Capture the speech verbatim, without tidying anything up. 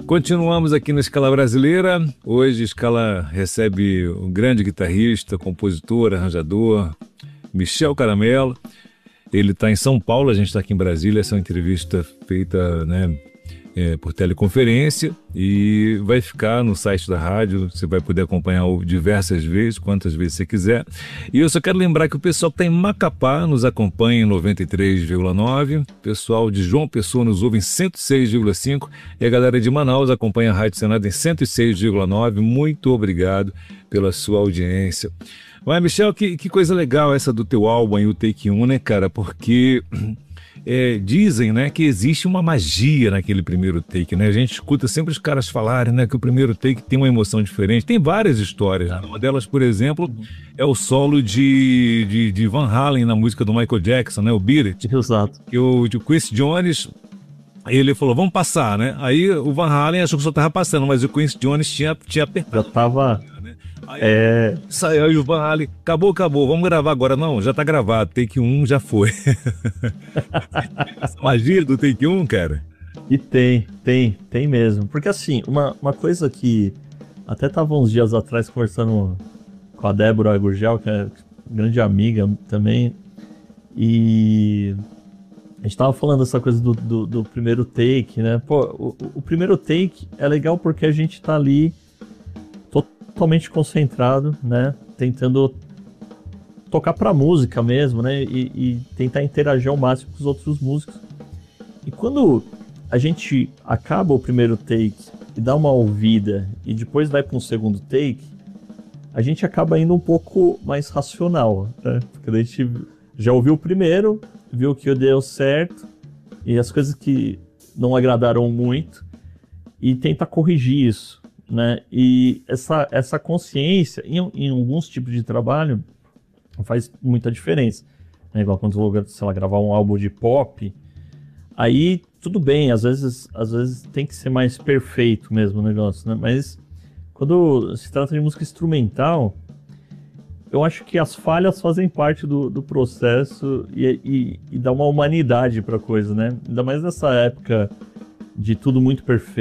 Continuamos aqui na Escala Brasileira. Hoje a Escala recebe um grande guitarrista, compositor, arranjador, Michel Caramelo. Ele está em São Paulo, a gente está aqui em Brasília. Essa é uma entrevista feita, né, é, por teleconferência e vai ficar no site da rádio. Você vai poder acompanhar diversas vezes, quantas vezes você quiser. E eu só quero lembrar que o pessoal que está em Macapá nos acompanha em noventa e três vírgula nove, o pessoal de João Pessoa nos ouve em cento e seis vírgula cinco e a galera de Manaus acompanha a Rádio Senado em cento e seis vírgula nove. Muito obrigado pela sua audiência. Mas, Michel, que, que coisa legal essa do teu álbum aí, o Take um, né, cara? Porque é, dizem, né, que existe uma magia naquele primeiro take, né? A gente escuta sempre os caras falarem, né, que o primeiro take tem uma emoção diferente. Tem várias histórias. Né? Uma delas, por exemplo, é o solo de, de, de Van Halen na música do Michael Jackson, né? O Beat It. Exato. Que o de Quincy Jones... Ele falou, vamos passar, né? Aí o Van Halen achou que só tava passando, mas o Quincy Jones tinha, tinha apertado. Já tava... Né? Aí, é... Saiu aí o Van Halen, acabou, acabou, vamos gravar agora. Não, já tá gravado, take um já foi. Essa magia do take um, cara. E tem, tem, tem mesmo. Porque assim, uma, uma coisa que até tava uns dias atrás conversando com a Débora Gurgel, que é grande amiga também, e... a gente tava falando dessa coisa do, do, do primeiro take, né? Pô, o, o primeiro take é legal porque a gente tá ali totalmente concentrado, né? Tentando tocar pra música mesmo, né? E, e tentar interagir ao máximo com os outros músicos. E quando a gente acaba o primeiro take e dá uma ouvida e depois vai para um segundo take, a gente acaba indo um pouco mais racional, né? Porque a gente já ouviu o primeiro, viu que deu certo e as coisas que não agradaram muito e tenta corrigir isso, né? E essa, essa consciência em, em alguns tipos de trabalho faz muita diferença, né? Igual quando eu vou, sei lá, gravar um álbum de pop, aí tudo bem, às vezes, às vezes tem que ser mais perfeito mesmo o negócio, né? Mas quando se trata de música instrumental, eu acho que as falhas fazem parte do, do processo e, e, e dá uma humanidade pra coisa, né? Ainda mais nessa época de tudo muito perfeito.